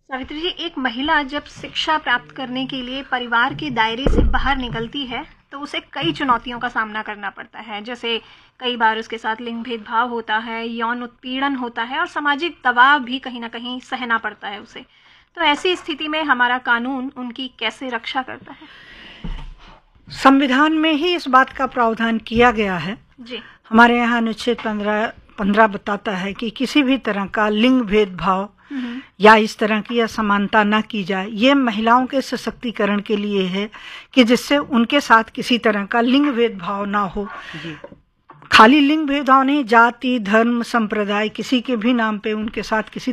सावित्री जी, एक महिला जब शिक्षा प्राप्त करने के लिए परिवार के दायरे से बाहर निकलती है तो उसे कई चुनौतियों का सामना करना पड़ता है। जैसे कई बार उसके साथ लिंग भेदभाव होता है, यौन उत्पीड़न होता है और सामाजिक दबाव भी कहीं ना कहीं सहना पड़ता है उसे। तो ऐसी स्थिति में हमारा कानून उनकी कैसे रक्षा करता है? संविधान में ही इस बात का प्रावधान किया गया है जी। हमारे यहाँ अनुच्छेद 15 बताता है कि किसी भी तरह का लिंग भेदभाव या इस तरह की असमानता न की जाए। ये महिलाओं के सशक्तिकरण के लिए है कि जिससे उनके साथ किसी तरह का लिंग भेदभाव ना हो। खाली लिंग भेदभाव नहीं, जाति, धर्म, संप्रदाय, किसी के भी नाम पे उनके साथ किसी